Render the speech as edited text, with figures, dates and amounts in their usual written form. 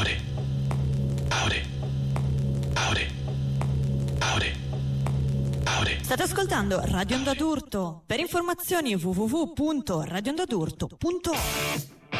State ascoltando Radio Onda d'Urto. Per informazioni www.radioondadurto.org.